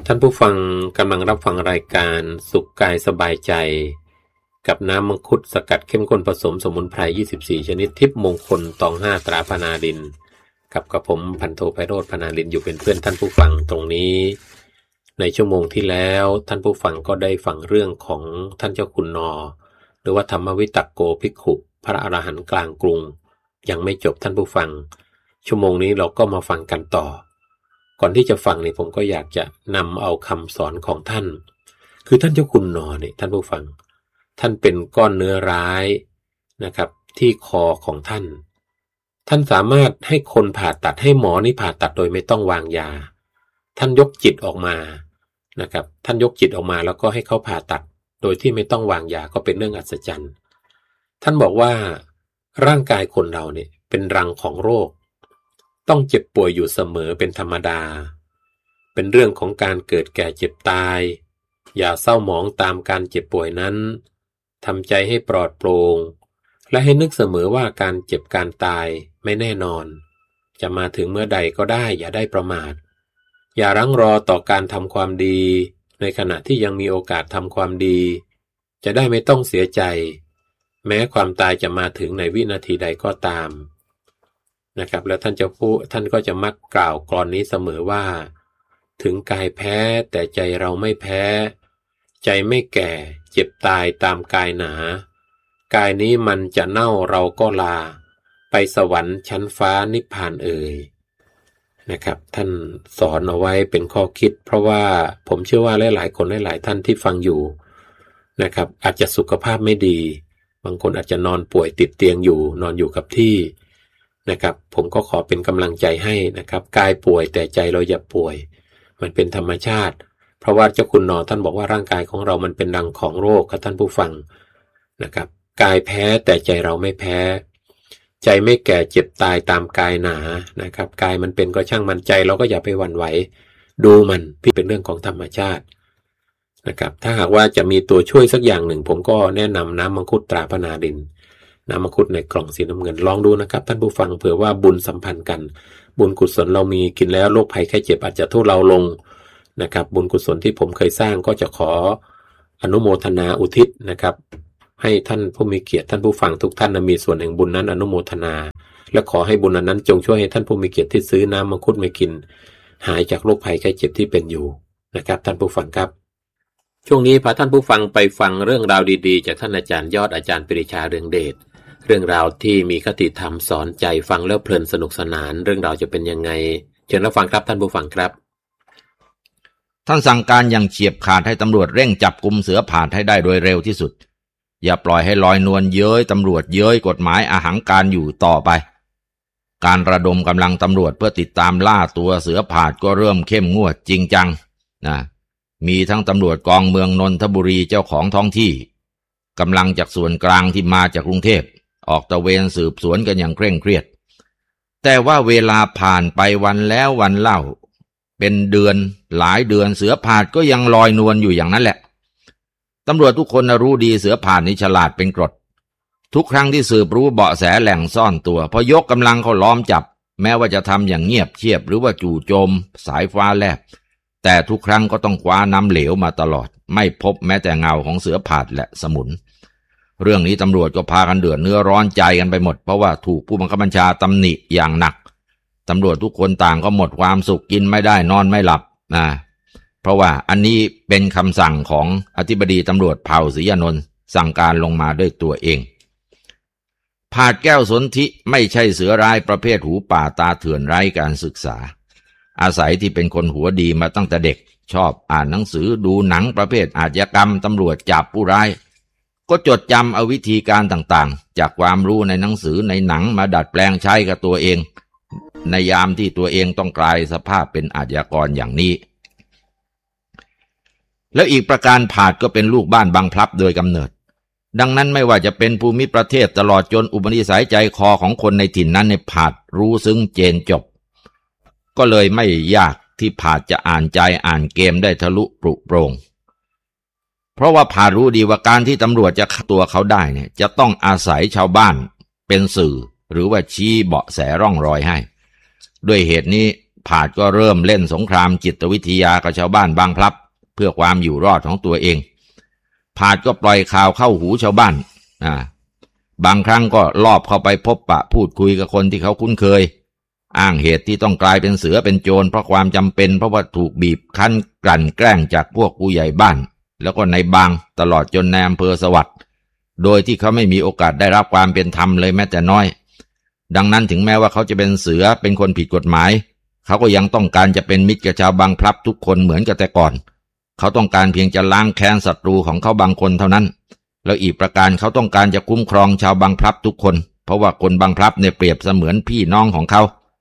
ท่านผู้ฟังกำลังรับฟังรายการสุขกายสบายใจกับน้ำมังคุดสกัดเข้มข้นผสมสมุนไพร24ชนิดทิพย์มงคลตอง5ตราพนารินกับผมพันโทไพโรจน์พนารินอยู่เป็นเพื่อนท่านผู้ฟังตรงนี้ในชั่วโมงที่แล้วท่านผู้ฟังก็ได้ฟังเรื่องของท่านเจ้าคุณนอหรือว่าธรรมวิตักโกภิกขุพระอรหันต์กลางกรุงยังไม่จบท่านผู้ฟังชั่วโมงนี้เราก็มาฟังกันต่อก่อนที่จะฟังนี่ผมก็อยากจะนำเอาคำสอนของท่านคือท่านเจ้าคุณนอเนี่ยท่านผู้ฟังท่านเป็นก้อนเนื้อร้ายนะครับที่คอของท่านสามารถให้คนผ่าตัดให้หมอนี่ผ่าตัดโดยไม่ต้องวางยาท่านยกจิตออกมานะครับท่านยกจิตออกมาแล้วก็ให้เขาผ่าตัดโดยที่ไม่ต้องวางยาก็เป็นเรื่องอัศจรรย์ท่านบอกว่าร่างกายคนเราเนี่ยเป็นรังของโรคต้องเจ็บป่วยอยู่เสมอเป็นธรรมดาเป็นเรื่องของการเกิดแก่เจ็บตายอย่าเศร้าหมองตามการเจ็บป่วยนั้นทำใจให้ปลอดโปร่งและให้นึกเสมอว่าการเจ็บการตายไม่แน่นอนจะมาถึงเมื่อใดก็ได้อย่าได้ประมาทอย่ารั้งรอต่อการทำความดีในขณะที่ยังมีโอกาสทำความดีจะได้ไม่ต้องเสียใจแม้ความตายจะมาถึงในวินาทีใดก็ตามนะครับแล้วท่านก็จะมักกล่าวกลอนนี้เสมอว่าถึงกายแพ้แต่ใจเราไม่แพ้ใจไม่แก่เจ็บตายตามกายหนากายนี้มันจะเน่าเราก็ลาไปสวรรค์ชั้นฟ้านิพพานเอ่ยนะครับท่านสอนเอาไว้เป็นข้อคิดเพราะว่าผมเชื่อว่าหลายๆคนหลายๆท่านที่ฟังอยู่นะครับอาจจะสุขภาพไม่ดีบางคนอาจจะนอนป่วยติดเตียงอยู่นอนอยู่กับที่นะครับผมก็ขอเป็นกำลังใจให้นะครับกายป่วยแต่ใจเราอย่าป่วยมันเป็นธรรมชาติเพราะว่าเจ้าคุณนอท่านบอกว่าร่างกายของเรามันเป็นรังของโรคครับท่านผู้ฟังนะครับกายแพ้แต่ใจเราไม่แพ้ใจไม่แก่เจ็บตายตามกายหนานะครับกายมันเป็นก็ช่างมันใจเราก็อย่าไปหวั่นไหวดูมันที่เป็นเรื่องของธรรมชาตินะครับถ้าหากว่าจะมีตัวช่วยสักอย่างหนึ่งผมก็แนะนำน้ำมังคุดตราพนารินน้ำมังคุดในกล่องสีน้ำเงินลองดูนะครับท่านผู้ฟังเผื่อว่าบุญสัมพันธ์กันบุญกุศลเรามีกินแล้วโรคภัยไข้เจ็บอาจจะทุเลาลงนะครับบุญกุศลที่ผมเคยสร้างก็จะขออนุโมทนาอุทิศนะครับให้ท่านผู้มีเกียรติท่านผู้ฟังทุกท่านมีส่วนแห่งบุญนั้นอนุโมทนาและขอให้บุญนั้นจงช่วยให้ท่านผู้มีเกียรติที่ซื้อน้ำมังคุดมากินหายจากโรคภัยไข้เจ็บที่เป็นอยู่นะครับท่านผู้ฟังครับช่วงนี้พาท่านผู้ฟังไปฟังเรื่องราวดีๆจากท่านอาจารย์ยอดอาจารย์ปรีชาเรืองเดชเรื่องราวที่มีคติธรรมสอนใจฟังแล้วเพลินสนุกสนานเรื่องราวจะเป็นยังไงเชิญรับฟังครับท่านผู้ฟังครับท่านสั่งการอย่างเฉียบขาดให้ตำรวจเร่งจับกุมเสือผ่านให้ได้โดยเร็วที่สุดอย่าปล่อยให้ลอยนวลเย้ยตำรวจเย้ยกฎหมายอาหังการอยู่ต่อไปการระดมกำลังตำรวจเพื่อติดตามล่าตัวเสือผ่านก็เริ่มเข้มงวดจริงจังนะมีทั้งตำรวจกองเมืองนนทบุรีเจ้าของท้องที่กำลังจากส่วนกลางที่มาจากกรุงเทพออกตระเวนสืบสวนกันอย่างเคร่งเครียดแต่ว่าเวลาผ่านไปวันแล้ววันเล่าเป็นเดือนหลายเดือนเสือผ่านก็ยังลอยนวลอยู่อย่างนั้นแหละตำรวจทุกคนรู้ดีเสือผ่านนี่ฉลาดเป็นกรดทุกครั้งที่สืบรู้เบาะแสแหล่งซ่อนตัวพอยกกำลังเขาล้อมจับแม้ว่าจะทำอย่างเงียบเชียบหรือว่าจู่โจมสายฟ้าแลบแต่ทุกครั้งก็ต้องคว้าน้ำเหลวมาตลอดไม่พบแม้แต่เงาของเสือผ่านและสมุนเรื่องนี้ตำรวจก็พากันเดือดเนื้อร้อนใจกันไปหมดเพราะว่าถูกผู้บังคับบัญชาตำหนิอย่างหนักตำรวจทุกคนต่างก็หมดความสุขกินไม่ได้นอนไม่หลับเพราะว่าอันนี้เป็นคำสั่งของอธิบดีตำรวจเผ่าศรีอานนท์สั่งการลงมาด้วยตัวเองผาดแก้วสนธิไม่ใช่เสือร้ายประเภทหูป่าตาเถื่อนไร้การศึกษาอาศัยที่เป็นคนหัวดีมาตั้งแต่เด็กชอบอ่านหนังสือดูหนังประเภทอาชญากรรมตำรวจจับผู้ร้ายก็จดจำเอาวิธีการต่างๆจากความรู้ในหนังสือในหนังมาดัดแปลงใช้กับตัวเองในยามที่ตัวเองต้องกลายสภาพเป็นอาชญากรอย่างนี้แล้วอีกประการผาดก็เป็นลูกบ้านบางพลับโดยกำเนิดดังนั้นไม่ว่าจะเป็นภูมิประเทศตลอดจนอุปนิสัยใจคอของคนในถิ่นนั้นในผาดรู้ซึ้งเจนจบก็เลยไม่ยากที่ผาดจะอ่านใจอ่านเกมได้ทะลุปรุโปร่งเพราะว่าผาดรู้ดีว่าการที่ตำรวจจะฆ่าตัวเขาได้เนี่ยจะต้องอาศัยชาวบ้านเป็นสื่อหรือว่าชี้เบาะแสร่องรอยให้ด้วยเหตุนี้ผาดก็เริ่มเล่นสงครามจิตวิทยากับชาวบ้านบางพลับเพื่อความอยู่รอดของตัวเองผาดก็ปล่อยข่าวเข้าหูชาวบ้านบางครั้งก็ลอบเข้าไปพบปะพูดคุยกับคนที่เขาคุ้นเคยอ้างเหตุที่ต้องกลายเป็นเสือเป็นโจรเพราะความจำเป็นเพราะว่าถูกบีบคั้นกลั่นแกล้งจากพวกผู้ใหญ่บ้านแล้วก็ในบางตลอดจนในอำเภอสวัสดิ์โดยที่เขาไม่มีโอกาสได้รับความเป็นธรรมเลยแม้แต่น้อยดังนั้นถึงแม้ว่าเขาจะเป็นเสือเป็นคนผิดกฎหมายเขาก็ยังต้องการจะเป็นมิตรกับชาวบางพลับทุกคนเหมือนกับแต่ก่อนเขาต้องการเพียงจะล้างแค้นศัตรูของเขาบางคนเท่านั้นแล้วอีกประการเขาต้องการจะคุ้มครองชาวบางพลับทุกคนเพราะว่าคนบางพลับเนี่ยเปรียบเสมือนพี่น้องของเขา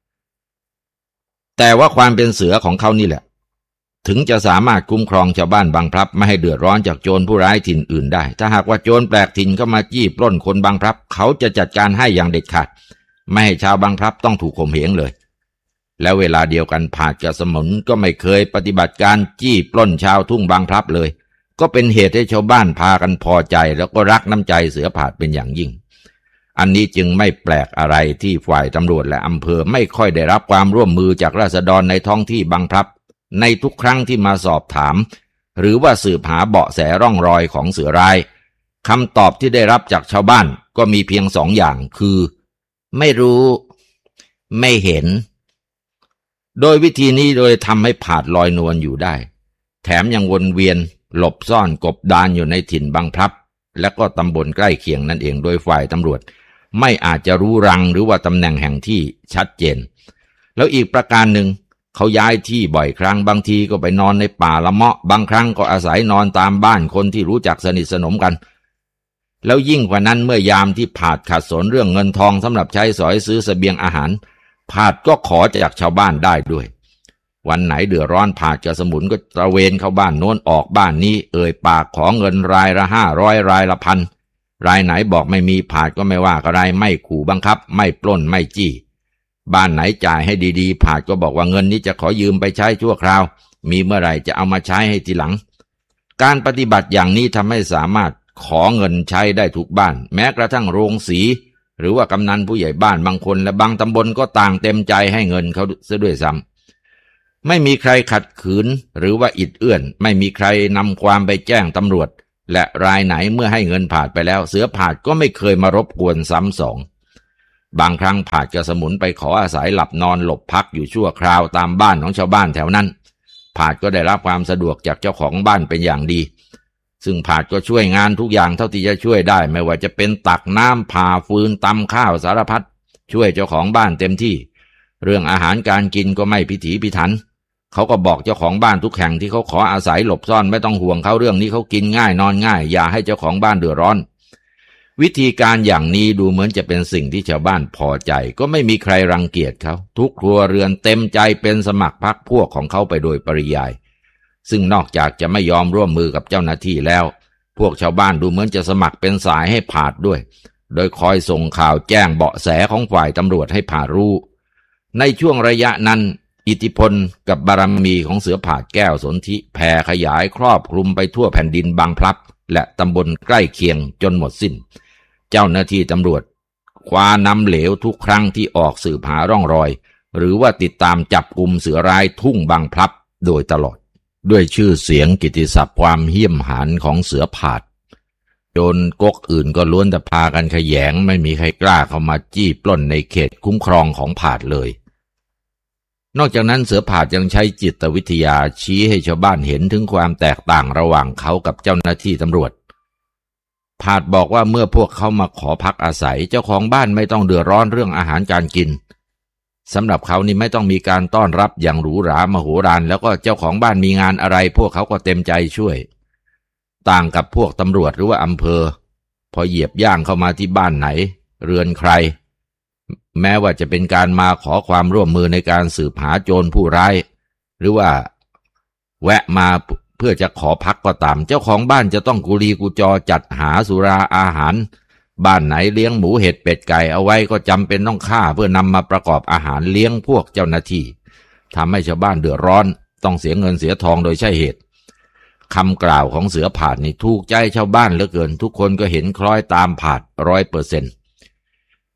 แต่ว่าความเป็นเสือของเขานี่แหละถึงจะสามารถคุ้มครองชาวบ้านบางพลับไม่ให้เดือดร้อนจากโจรผู้ร้ายถิ่นอื่นได้ถ้าหากว่าโจรแปลกถิ่นเข้ามาจี้ปล้นคนบางพลับเขาจะจัดการให้อย่างเด็ดขาดไม่ให้ชาวบางพลับต้องถูกข่มเหงเลยแล้วเวลาเดียวกันผาดกับสมุนก็ไม่เคยปฏิบัติการจี้ปล้นชาวทุ่งบางพลับเลยก็เป็นเหตุให้ชาวบ้านพากันพอใจแล้วก็รักน้ำใจเสือผาดเป็นอย่างยิ่งอันนี้จึงไม่แปลกอะไรที่ฝ่ายตำรวจและอำเภอไม่ค่อยได้รับความร่วมมือจากราษฎรในท้องที่บางพลับในทุกครั้งที่มาสอบถามหรือว่าสืบหาเบาะแสร่องรอยของเสือร้ายคำตอบที่ได้รับจากชาวบ้านก็มีเพียงสองอย่างคือไม่รู้ไม่เห็นโดยวิธีนี้โดยทำให้ผาดลอยนวลอยู่ได้แถมยังวนเวียนหลบซ่อนกบดานอยู่ในถิ่นบางพลับและก็ตำบลใกล้เคียงนั่นเองโดยฝ่ายตำรวจไม่อาจจะรู้รังหรือว่าตำแหน่งแห่งที่ชัดเจนแล้วอีกประการหนึ่งเขาย้ายที่บ่อยครั้งบางทีก็ไปนอนในป่าละเมาะบางครั้งก็อาศัยนอนตามบ้านคนที่รู้จักสนิทสนมกันแล้วยิ่งกว่านั้นเมื่อยามที่ผาดขัดสนเรื่องเงินทองสำหรับใช้สอยซื้อเสบียงอาหารผาดก็ขอจากชาวบ้านได้ด้วยวันไหนเดือดร้อนผาดกับสมุนก็ตระเวนเข้าบ้านโน้นออกบ้านนี้เอ่ยปากขอเงินรายละ500รายละ1,000รายไหนบอกไม่มีผาดก็ไม่ว่าอะไรไม่ขู่บังคับไม่ปล้นไม่จี้บ้านไหนจ่ายให้ดีๆผาดก็บอกว่าเงินนี้จะขอยืมไปใช้ชั่วคราวมีเมื่อไหร่จะเอามาใช้ให้ทีหลังการปฏิบัติอย่างนี้ทำให้สามารถขอเงินใช้ได้ทุกบ้านแม้กระทั่งโรงสีหรือว่ากำนันผู้ใหญ่บ้านบางคนและบางตำบลก็ต่างเต็มใจให้เงินเขาซะด้วยซ้ำไม่มีใครขัดขืนหรือว่าอิดเอื้อนไม่มีใครนำความไปแจ้งตำรวจและรายไหนเมื่อให้เงินผาดไปแล้วเสือผาดก็ไม่เคยมารบกวนซ้ำสองบางครั้งผาดกับสมุนไปขออาศัยหลับนอนหลบพักอยู่ชั่วคราวตามบ้านของชาวบ้านแถวนั้นผาดก็ได้รับความสะดวกจากเจ้าของบ้านเป็นอย่างดีซึ่งผาดก็ช่วยงานทุกอย่างเท่าที่จะช่วยได้ไม่ว่าจะเป็นตักน้ำผ่าฟืนตำข้าวสารพัดช่วยเจ้าของบ้านเต็มที่เรื่องอาหารการกินก็ไม่พิถีพิถันเขาก็บอกเจ้าของบ้านทุกแห่งที่เขาขออาศัยหลบซ่อนไม่ต้องห่วงเขาเรื่องนี้เขากินง่ายนอนง่ายอย่าให้เจ้าของบ้านเดือดร้อนวิธีการอย่างนี้ดูเหมือนจะเป็นสิ่งที่ชาวบ้านพอใจก็ไม่มีใครรังเกียจเขาทุกครัวเรือนเต็มใจเป็นสมัครพรรคพวกของเขาไปโดยปริยายซึ่งนอกจากจะไม่ยอมร่วมมือกับเจ้าหน้าที่แล้วพวกชาวบ้านดูเหมือนจะสมัครเป็นสายให้ผาดด้วยโดยคอยส่งข่าวแจ้งเบาะแสของฝ่ายตำรวจให้ผาดรู้ในช่วงระยะนั้นอิทธิพลกับบารมีของเสือผาดแก้วสนธิแผ่ขยายครอบคลุมไปทั่วแผ่นดินบางพลับและตำบลใกล้เคียงจนหมดสิ้นเจ้าหน้าที่ตำรวจคว้าน้ำเหลวทุกครั้งที่ออกสืบหาร่องรอยหรือว่าติดตามจับกุมเสือร้ายทุ่งบางพลับโดยตลอดด้วยชื่อเสียงกิตติศัพท์ความเหี้ยมหาญของเสือผาดโจรก๊กอื่นก็ล้วนแต่พากันขยงไม่มีใครกล้าเข้ามาจี้ปล้นในเขตคุ้มครองของผาดเลยนอกจากนั้นเสือผาดยังใช้จิตวิทยาชี้ให้ชาวบ้านเห็นถึงความแตกต่างระหว่างเขากับเจ้าหน้าที่ตำรวจผาดบอกว่าเมื่อพวกเขามาขอพักอาศัยเจ้าของบ้านไม่ต้องเดือดร้อนเรื่องอาหารการกินสำหรับเขานี่ไม่ต้องมีการต้อนรับอย่างหรูหรามโหฬารแล้วก็เจ้าของบ้านมีงานอะไรพวกเขาก็เต็มใจช่วยต่างกับพวกตำรวจหรือว่าอำเภอพอเหยียบย่างเข้ามาที่บ้านไหนเรือนใครแม้ว่าจะเป็นการมาขอความร่วมมือในการสืบหาโจรผู้ร้ายหรือว่าแวะมาเพื่อจะขอพักก็ตามเจ้าของบ้านจะต้องกุลีกุจอจัดหาสุราอาหารบ้านไหนเลี้ยงหมูเห็ดเป็ดไก่เอาไว้ก็จำเป็นต้องฆ่าเพื่อนำมาประกอบอาหารเลี้ยงพวกเจ้าหน้าที่ทำให้ชาวบ้านเดือดร้อนต้องเสียเงินเสียทองโดยใช่เหตุคำกล่าวของเสือผาดนี่ถูกใจชาวบ้านเหลือเกินทุกคนก็เห็นคล้อยตามผาด100%จ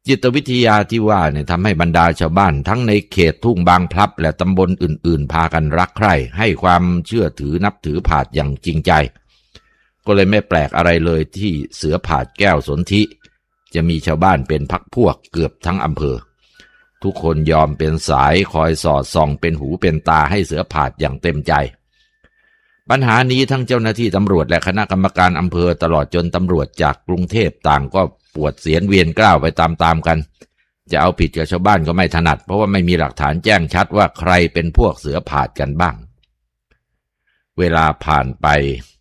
จิตวิทยาที่ว่าเนี่ยทำให้บรรดาชาวบ้านทั้งในเขตทุ่งบางพลับและตำบลอื่นๆพากันรักใคร่ให้ความเชื่อถือนับถือผาดอย่างจริงใจก็เลยไม่แปลกอะไรเลยที่เสือผาดแก้วสนธิจะมีชาวบ้านเป็นพรรคพวกเกือบทั้งอำเภอทุกคนยอมเป็นสายคอยสอดส่องเป็นหูเป็นตาให้เสือผาดอย่างเต็มใจปัญหานี้ทั้งเจ้าหน้าที่ตำรวจและคณะกรรมการอำเภอตลอดจนตำรวจจากกรุงเทพต่างก็ปวดเสียนเวียนกล้าวไปตามๆกันจะเอาผิดกับชาวบ้านก็ไม่ถนัดเพราะว่าไม่มีหลักฐานแจ้งชัดว่าใครเป็นพวกเสือผาดกันบ้างเวลาผ่านไป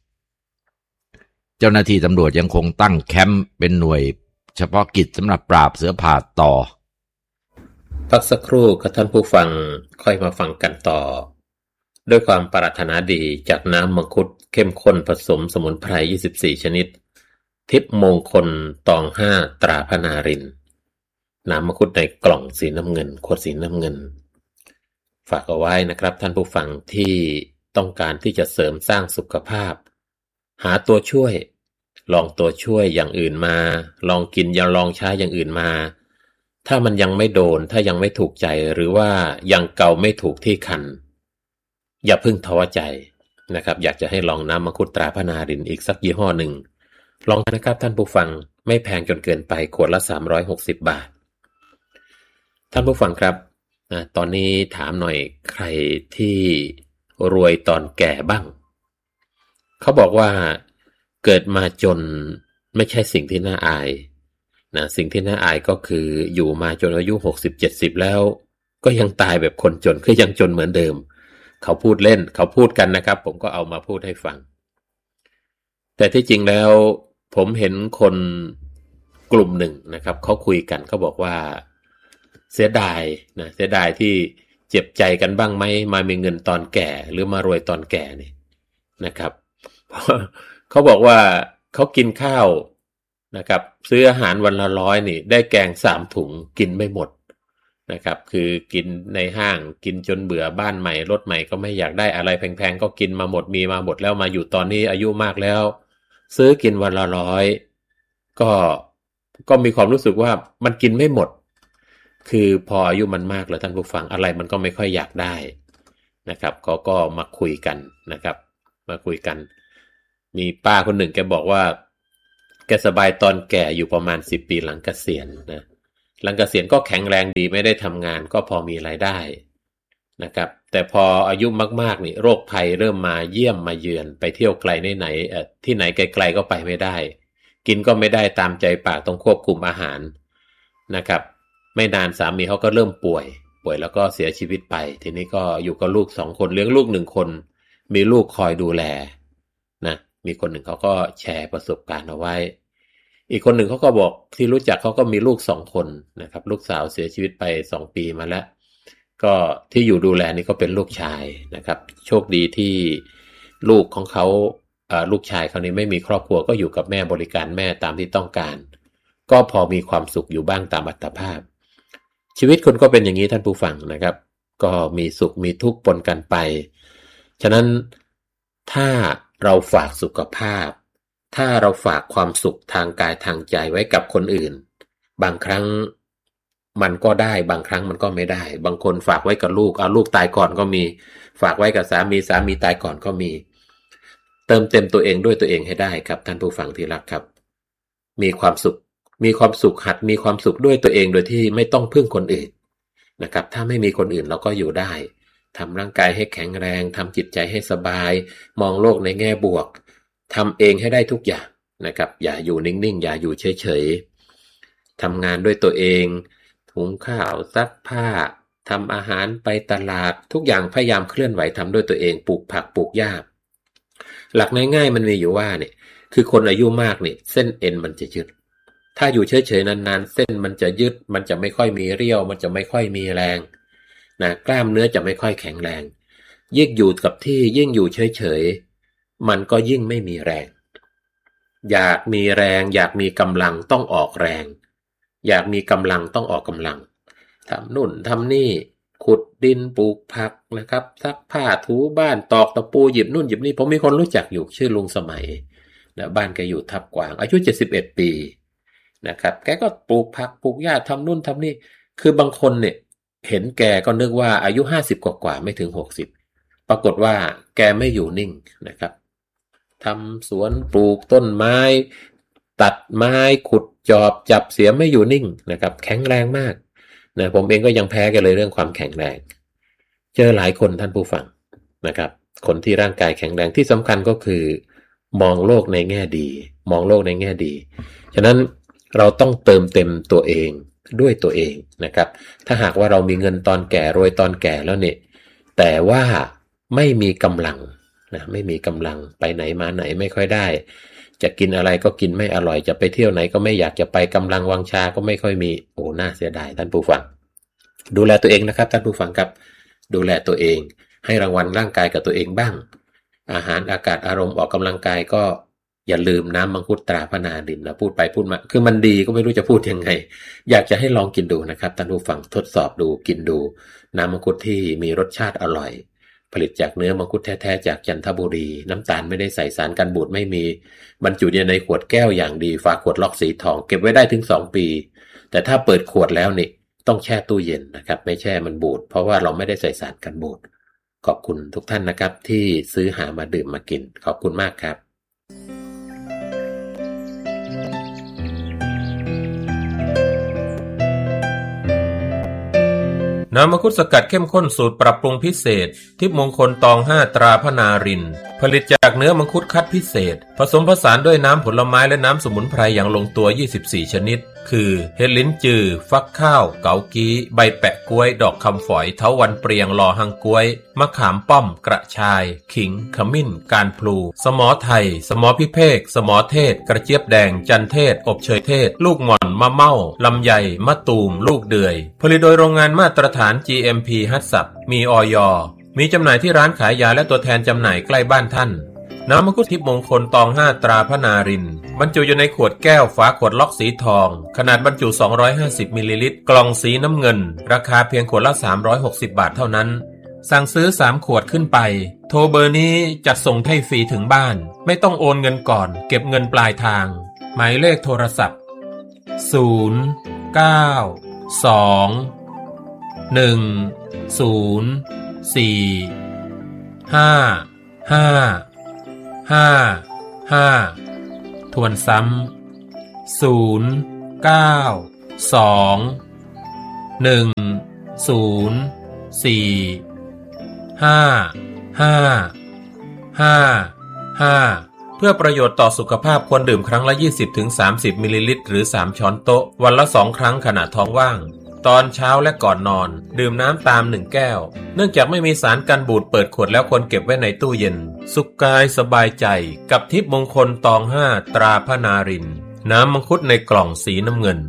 เจ้าหน้าที่ตำรวจยังคงตั้งแคมป์เป็นหน่วยเฉพาะกิจสำหรับปราบเสือผาดต่อพักสักครู่กับท่านผู้ฟังค่อยมาฟังกันต่อด้วยความปรารถนาดีจากน้ำมังคุดเข้มข้นผสมสมุนไพร24ชนิดทิพย์มงคลตอง5ตราพนารินน้ำมังคุดในกล่องสีน้ำเงินขวดสีน้ำเงินฝากเอาไว้นะครับท่านผู้ฟังที่ต้องการที่จะเสริมสร้างสุขภาพหาตัวช่วยลองตัวช่วยอย่างอื่นมาลองกินอย่าลองใช้อย่างอื่นมาถ้ามันยังไม่โดนถ้ายังไม่ถูกใจหรือว่ายังเกาไม่ถูกที่คันอย่าเพิ่งท้อใจนะครับอยากจะให้ลองน้ำมังคุดตราพนารินอีกสักยี่ห้อหนึ่งลองนะครับท่านผู้ฟังไม่แพงจนเกินไปขวดละ360 บาทท่านผู้ฟังครับตอนนี้ถามหน่อยใครที่รวยตอนแก่บ้างเขาบอกว่าเกิดมาจนไม่ใช่สิ่งที่น่าอายนะสิ่งที่น่าอายก็คืออยู่มาจนอายุ60-70แล้วก็ยังตายแบบคนจนก็ยังจนเหมือนเดิมเขาพูดเล่นเขาพูดกันนะครับผมก็เอามาพูดให้ฟังแต่ที่จริงแล้วผมเห็นคนกลุ่มหนึ่งนะครับเขาคุยกันเขาบอกว่าเสียดายนะเสียดายที่เจ็บใจกันบ้างไหมมามีเงินตอนแก่หรือมารวยตอนแก่นี่นะครับเขาบอกว่าเขากินข้าวนะครับซื้ออาหารวันละ100นี่ได้แกง3 ถุงกินไม่หมดนะครับคือกินในห้างกินจนเบื่อบ้านใหม่รถใหม่ก็ไม่อยากได้อะไรแพงๆก็กินมาหมดมีมาหมดแล้วมาอยู่ตอนนี้อายุมากแล้วซื้อกินวันละ100ก็มีความรู้สึกว่ามันกินไม่หมดคือพออายุมันมากแล้วท่านผู้ฟังอะไรมันก็ไม่ค่อยอยากได้นะครับเขาก็มาคุยกันนะครับมาคุยกันมีป้าคนหนึ่งแกบอกว่าแกสบายตอนแก่อยู่ประมาณ10 ปีหลังเกษียณนะหลังเกษียณก็แข็งแรงดีไม่ได้ทำงานก็พอมีรายได้นะครับแต่พออายุมากๆนี่โรคภัยเริ่มมาเยี่ยมมาเยือนไปเที่ยวไกลไหนที่ไหนไกลๆก็ไปไม่ได้กินก็ไม่ได้ตามใจปากต้องควบคุมอาหารนะครับไม่นานสามีเขาก็เริ่มป่วยแล้วก็เสียชีวิตไปทีนี้ก็อยู่กับลูก2 คนเลี้ยงลูก1 คนมีลูกคอยดูแลนะมีคนหนึ่งเขาก็แชร์ประสบการณ์เอาไว้อีกคนหนึ่งเขาก็บอกที่รู้จักเขาก็มีลูก2 คนนะครับลูกสาวเสียชีวิตไป2 ปีมาแล้วก็ที่อยู่ดูแลนี่ก็เป็นลูกชายนะครับโชคดีที่ลูกของเขาลูกชายเขานี่ไม่มีครอบครัวก็อยู่กับแม่บริการแม่ตามที่ต้องการก็พอมีความสุขอยู่บ้างตามอัตภาพชีวิตคนก็เป็นอย่างนี้ท่านผู้ฟังนะครับก็มีสุขมีทุกข์ปนกันไปฉะนั้นถ้าเราฝากสุขภาพถ้าเราฝากความสุขทางกายทางใจไว้กับคนอื่นบางครั้งมันก็ได้บางครั้งมันก็ไม่ได้บางคนฝากไว้กับลูกลูกตายก่อนก็มีฝากไว้กับสามีตายก่อนก็มีเติมเต็มตัวเองด้วยตัวเองให้ได้ครับท่านผู้ฟังที่รักครับมีความสุขหัดมีความสุขด้วยตัวเองโดยที่ไม่ต้องพึ่งคนอื่นนะครับถ้าไม่มีคนอื่นเราก็อยู่ได้ทำร่างกายให้แข็งแรงทำจิตใจให้สบายมองโลกในแง่บวกทำเองให้ได้ทุกอย่างนะครับอย่าอยู่นิ่งๆอย่าอยู่เฉยๆทำงานด้วยตัวเองหุงข้าวซักผ้าทำอาหารไปตลาดทุกอย่างพยายามเคลื่อนไหวทำด้วยตัวเองปลูกผักปลูกหญ้าหลักง่ายๆมันมีอยู่ว่าเนี่ยคือคนอายุมากเนี่ยเส้นเอ็นมันจะยืดถ้าอยู่เฉยๆนานๆเส้นมันจะยืดมันจะไม่ค่อยมีเรี่ยวมันจะไม่ค่อยมีแรงนะกล้ามเนื้อจะไม่ค่อยแข็งแรงยิ่งอยู่กับที่ยิ่งอยู่เฉยๆมันก็ยิ่งไม่มีแรงอยากมีแรงอยากมีกำลังต้องออกแรงอยากมีกำลังต้องออกกำลังทำนู่นทำนี่ขุดดินปลูกผักนะครับซักผ้าถูบ้านตอกตะปูหยิบนู่นหยิบนี่ผมมีคนรู้จักอยู่ชื่อลุงสมัยนะบ้านแกอยู่ทับกวางอายุ71 ปีนะครับแกก็ปลูกผักปลูกหญ้าทำนู่นทำนี่คือบางคนเนี่ยเห็นแกก็นึกว่าอายุ50กว่าไม่ถึง60ปรากฏว่าแกไม่อยู่นิ่งนะครับทำสวนปลูกต้นไม้ตัดไม้ขุดจอบจับเสียไม่อยู่นิ่งนะครับแข็งแรงมากนะผมเองก็ยังแพ้แกเลยเรื่องความแข็งแรงเจอหลายคนท่านผู้ฟังนะครับคนที่ร่างกายแข็งแรงที่สำคัญก็คือมองโลกในแง่ดีมองโลกในแง่ดีฉะนั้นเราต้องเติมเต็มตัวเองด้วยตัวเองนะครับถ้าหากว่าเรามีเงินตอนแก่รวยตอนแก่แล้วเนี่ยแต่ว่าไม่มีกำลังนะไม่มีกำลังไปไหนมาไหนไม่ค่อยได้จะกินอะไรก็กินไม่อร่อยจะไปเที่ยวไหนก็ไม่อยากจะไปกำลังวังชาก็ไม่ค่อยมีโอ้น่าเสียดายท่านผู้ฟังดูแลตัวเองนะครับท่านผู้ฟังครับดูแลตัวเองให้รางวัลร่างกายกับตัวเองบ้างอาหารอากาศอารมณ์ออกกำลังกายก็อย่าลืมน้ำมังคุดตราพนาดินนะพูดไปพูดมาคือมันดีก็ไม่รู้จะพูดยังไงอยากจะให้ลองกินดูนะครับท่านผู้ฟังทดสอบดูกินดูน้ำมังคุดที่มีรสชาติอร่อยผลิตจากเนื้อมังคุดแท้ๆจากจันทบุรีน้ำตาลไม่ได้ใส่สารกันบูดไม่มีบรรจุอยู่ในขวดแก้วอย่างดีฝาขวดล็อกสีทองเก็บไว้ได้ถึง2 ปีแต่ถ้าเปิดขวดแล้วนี่ต้องแช่ตู้เย็นนะครับไม่แช่มันบูดเพราะว่าเราไม่ได้ใส่สารกันบูดขอบคุณทุกท่านนะครับที่ซื้อหามาดื่มมากินขอบคุณมากครับน้ำมังคุดสกัดเข้มข้นสูตรปรับปรุงพิเศษทิพย์มงคลตอง5ตราพนารินผลิตจากเนื้อมังคุดคัดพิเศษผสมผสานด้วยน้ำผลไม้และน้ำสมุนไพรอย่างลงตัว24ชนิดคือเห็ดลิ้นจือฟักข้าวเกากี้ใบแปะกล้วยดอกคำฝอยเถาวัลย์เปรียงลอหังกล้วยมะขามป้อมกระชายขิงขมิ้นการพลูสมอไทยสมอพิเภกสมอเทศกระเจี๊ยบแดงจันเทศอบเชยเทศลูกหม่อนมะเม่าลำไยมะตูมลูกเดือยผลิตโดยโรงงานมาตรฐาน GMP ฮัตสับมีอย.มีจำหน่ายที่ร้านขายยาและตัวแทนจำหน่ายใกล้บ้านท่านน้ำมังคุดทิพย์มงคลตอง5ตราพนารินบรรจุอยู่ในขวดแก้วฝาขวดล็อกสีทองขนาดบรรจุ250มิลลิลิตรกล่องสีน้ำเงินราคาเพียงขวดละ360 บาทเท่านั้นสั่งซื้อ3ขวดขึ้นไปโทรเบอร์นี้จัดส่งให้ฟรีถึงบ้านไม่ต้องโอนเงินก่อนเก็บเงินปลายทางหมายเลขโทรศัพท์092-104-5555ทวนซ้ำ092-104-5555เพื่อประโยชน์ต่อสุขภาพควรดื่มครั้งละ 20-30 มิลลิลิตรหรือ3ช้อนโต๊ะวันละ2ครั้งขณะท้องว่างตอนเช้าและก่อนนอนดื่มน้ำตาม1แก้วเนื่องจากไม่มีสารกันบูดเปิดขวดแล้วควรเก็บไว้ในตู้เย็นสุขกายสบายใจกับทิพย์มงคลตอง5ตราพนารินน้ำมังคุดในกล่องสีน้ำเงิน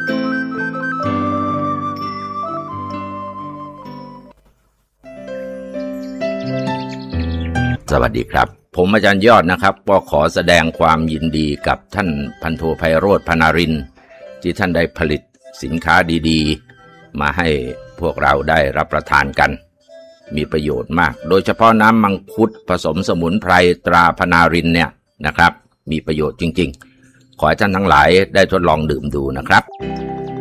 สวัสดีครับผมอาจารย์ยอดนะครับก็ขอแสดงความยินดีกับท่านพันโทไพโรจน์พนารินที่ท่านได้ผลิตสินค้าดีๆมาให้พวกเราได้รับประทานกันมีประโยชน์มากโดยเฉพาะน้ำมังคุดผสมสมุนไพรตราพนารินเนี่ยนะครับมีประโยชน์จริงๆขอให้ท่านทั้งหลายได้ทดลองดื่มดูนะครับ